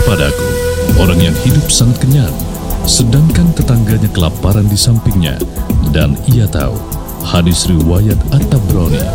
kepadaku, orang yang hidup sangat kenyang, sedangkan tetangganya kelaparan di sampingnya, dan ia tahu hadis riwayat At-Tabrani